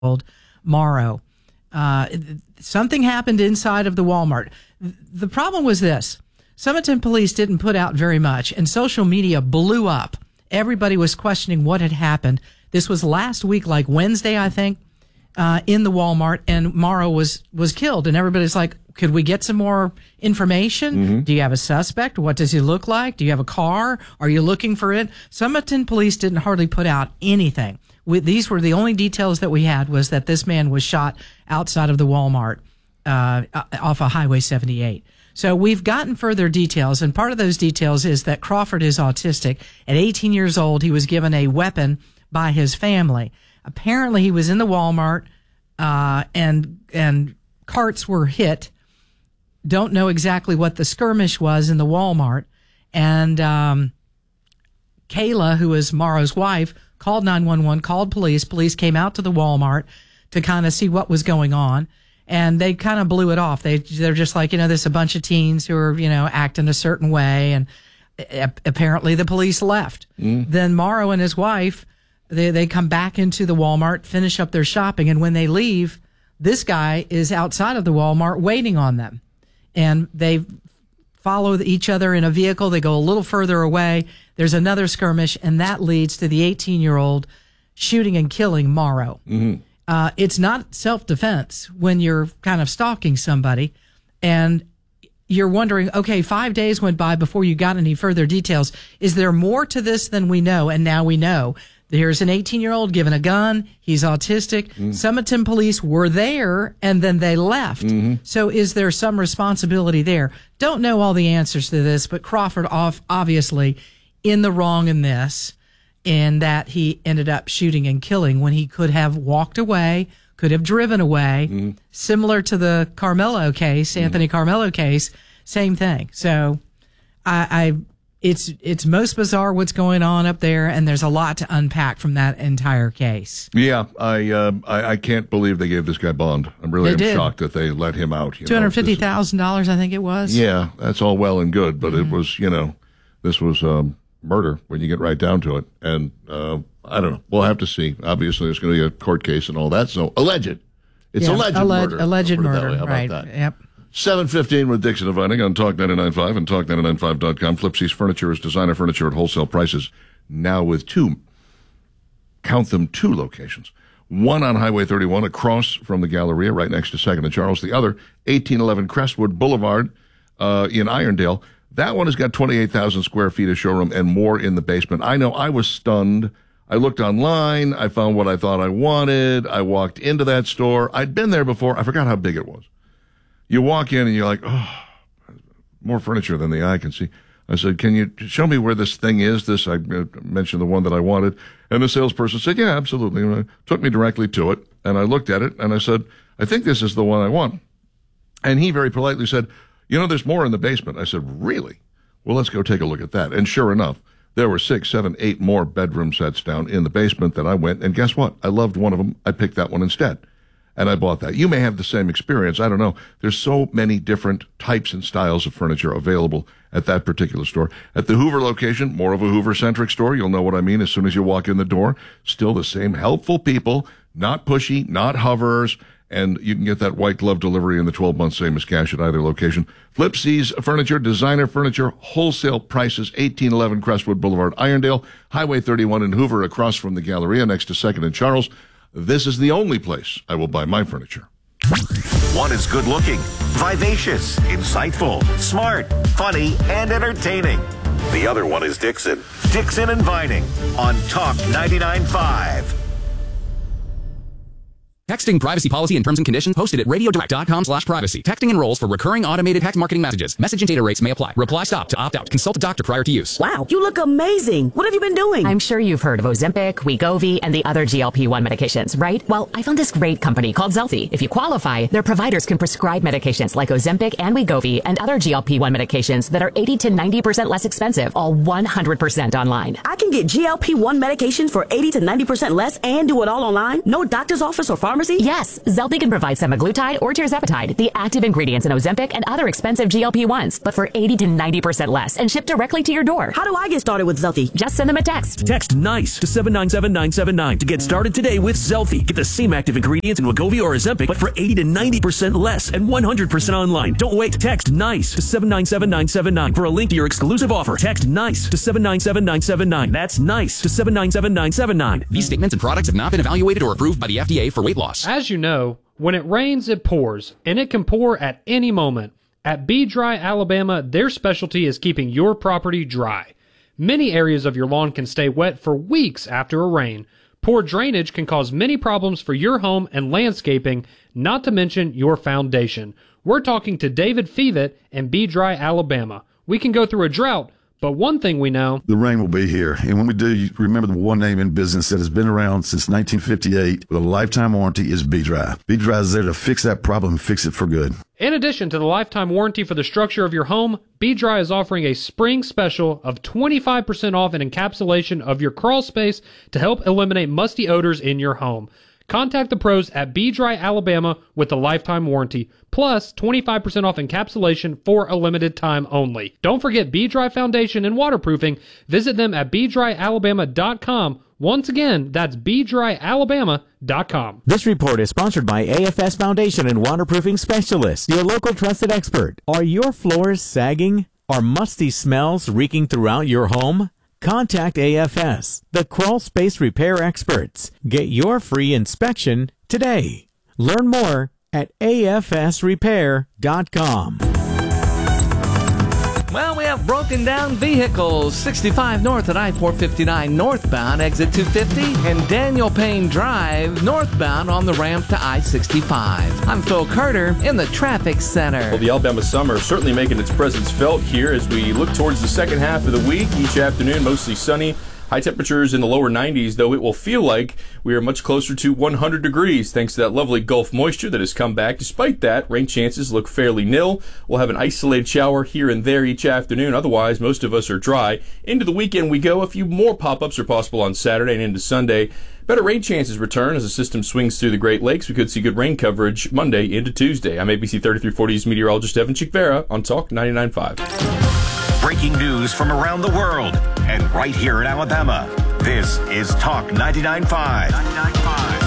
Morrow. Something happened inside of the Walmart. The problem was this. Somerton police didn't put out very much, and social media blew up. Everybody was questioning what had happened. This was last week, like Wednesday, I think, in the Walmart, and Morrow was killed. And everybody's like, could we get some more information? Mm-hmm. Do you have a suspect? What does he look like? Do you have a car? Are you looking for it? Somerton police didn't hardly put out anything. These were the only details that we had, was that this man was shot outside of the Walmart off of Highway 78. So we've gotten further details, and part of those details is that Crawford is autistic. At 18 years old, he was given a weapon by his family. Apparently, he was in the Walmart, and carts were hit. Don't know exactly what the skirmish was in the Walmart. And Kayla, who is Morrow's wife, called 911, called police. Police came out to the Walmart to kind of see what was going on. And they kind of blew it off. They're just like, there's a bunch of teens who are, acting a certain way. And apparently the police left. Then Morrow and his wife, they come back into the Walmart, finish up their shopping. And when they leave, this guy is outside of the Walmart waiting on them. And they follow each other in a vehicle. They go a little further away. There's another skirmish, and that leads to the 18-year-old shooting and killing Morrow. Mm-hmm. It's not self-defense when you're kind of stalking somebody, and you're wondering, okay, 5 days went by before you got any further details. Is there more to this than we know? And now we know. There's an 18-year-old given a gun. He's autistic. Mm-hmm. Somerton police were there, and then they left. Mm-hmm. So is there some responsibility there? Don't know all the answers to this, but Crawford obviously in the wrong in this, in that he ended up shooting and killing when he could have walked away, could have driven away. Similar to the Carmelo case, Anthony Carmelo case, same thing. So it's most bizarre what's going on up there, and there's a lot to unpack from that entire case. Yeah, I can't believe they gave this guy bond. I'm really shocked that they let him out. $250,000, I think it was. Yeah, that's all well and good, but it was, this was murder when you get right down to it. And I don't know. We'll have to see. Obviously, there's going to be a court case and all that. So alleged. It's alleged murder. Alleged murder. How right. about that? Yep. 7:15 with Dixon and Vining on Talk 99.5 and Talk995.com. Flipsy's Furniture is designer furniture at wholesale prices. Now with two locations. One on Highway 31 across from the Galleria right next to 2nd and Charles. The other, 1811 Crestwood Boulevard in Irondale. That one has got 28,000 square feet of showroom and more in the basement. I know I was stunned. I looked online. I found what I thought I wanted. I walked into that store. I'd been there before. I forgot how big it was. You walk in and you're like, oh, more furniture than the eye can see. I said, can you show me where this thing is? I mentioned the one that I wanted. And the salesperson said, yeah, absolutely. And took me directly to it. And I looked at it and I said, I think this is the one I want. And he very politely said, there's more in the basement. I said, really? Well, let's go take a look at that. And sure enough, there were 6, 7, 8 more bedroom sets down in the basement that I went. And guess what? I loved one of them. I picked that one instead. And I bought that. You may have the same experience. I don't know. There's so many different types and styles of furniture available at that particular store. At the Hoover location, more of a Hoover-centric store. You'll know what I mean as soon as you walk in the door. Still the same helpful people, not pushy, not hoverers. And you can get that white glove delivery in the 12 months, same as cash at either location. Flipsy's Furniture, designer furniture, wholesale prices, 1811 Crestwood Boulevard, Irondale, Highway 31 in Hoover, across from the Galleria next to 2nd and Charles. This is the only place I will buy my furniture. One is good looking, vivacious, insightful, smart, funny, and entertaining. The other one is Dixon. Dixon and Vining on Talk 99.5. Texting privacy policy and terms and conditions posted at radiodirect.com/privacy. Texting enrolls for recurring automated text marketing messages. Message and data rates may apply. Reply stop to opt out. Consult a doctor prior to use. Wow, you look amazing. What have you been doing? I'm sure you've heard of Ozempic, Wegovy, and the other GLP-1 medications, right? Well, I found this great company called Zelfie. If you qualify, their providers can prescribe medications like Ozempic and Wegovy and other GLP-1 medications that are 80 to 90% less expensive, all 100% online. I can get GLP-1 medications for 80 to 90% less and do it all online? No doctor's office or pharmacy pharmacy? Yes, Zelty can provide semaglutide or tirzepatide, the active ingredients in Ozempic and other expensive GLP-1s, but for 80 to 90% less and shipped directly to your door. How do I get started with Zelty? Just send them a text. Text NICE to 797-979 to get started today with Zelty. Get the same active ingredients in Wegovy or Ozempic, but for 80 to 90% less and 100% online. Don't wait. Text NICE to 797-979 for a link to your exclusive offer. Text NICE to 797-979. That's NICE to 797-979. These statements and products have not been evaluated or approved by the FDA for weight loss. As you know, when it rains, it pours, and it can pour at any moment. At Be Dry Alabama, their specialty is keeping your property dry. Many areas of your lawn can stay wet for weeks after a rain. Poor drainage can cause many problems for your home and landscaping, not to mention your foundation. We're talking to David Fevitt and Be Dry Alabama. We can go through a drought, but one thing we know, the rain will be here. And when we do, you remember the one name in business that has been around since 1958 with a lifetime warranty is Be Dry. Be Dry is there to fix that problem and fix it for good. in addition to the lifetime warranty for the structure of your home, Be Dry is offering a spring special of 25% off an encapsulation of your crawl space to help eliminate musty odors in your home. Contact the pros at Be Dry Alabama with a lifetime warranty, plus 25% off encapsulation for a limited time only. Don't forget Be Dry Foundation and Waterproofing. Visit them at BeDryAlabama.com. Once again, that's BeDryAlabama.com. This report is sponsored by AFS Foundation and Waterproofing Specialists, your local trusted expert. Are your floors sagging? Are musty smells reeking throughout your home? Contact AFS, the crawl space repair experts. Get your free inspection today. Learn more at afsrepair.com. Well, we have broken down vehicles. 65 north at I-459 northbound, exit 250, and Daniel Payne Drive northbound on the ramp to I-65. I'm Phil Carter in the traffic center. Well, the Alabama summer certainly making its presence felt here as we look towards the second half of the week. Each afternoon, mostly sunny. High temperatures in the lower 90s, though it will feel like we are much closer to 100 degrees thanks to that lovely Gulf moisture that has come back. Despite that, rain chances look fairly nil. We'll have an isolated shower here and there each afternoon. Otherwise, most of us are dry. Into the weekend we go. A few more pop-ups are possible on Saturday and into Sunday. Better rain chances return as the system swings through the Great Lakes. We could see good rain coverage Monday into Tuesday. I'm ABC 3340's meteorologist Evan Chickvera on Talk 99.5. Breaking news from around the world and right here in Alabama. This is Talk 99.5.